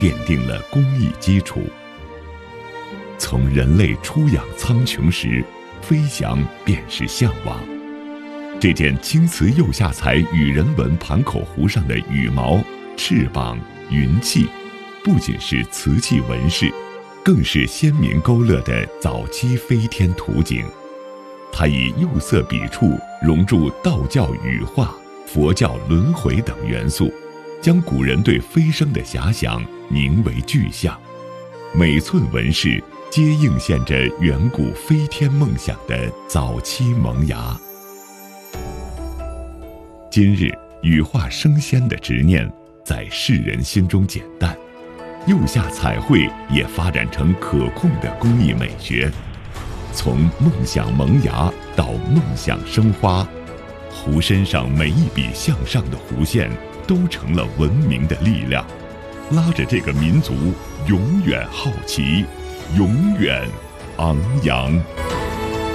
奠定了工艺基础。从人类初养苍穹时，飞翔便是向往。这件青瓷釉下彩羽人纹盘口壶上的羽毛、翅膀、云气，不仅是瓷器纹饰，更是先民勾勒的早期飞天图景。它以釉色笔触融入道教羽化、佛教轮回等元素，将古人对飞升的遐想凝为具象。每寸纹饰皆映现着远古飞天梦想的早期萌芽。今日羽化升仙的执念在世人心中减淡，釉下彩绘也发展成可控的工艺美学。从梦想萌芽到梦想生花，壶身上每一笔向上的弧线都成了文明的力量，拉着这个民族永远好奇，永远昂扬。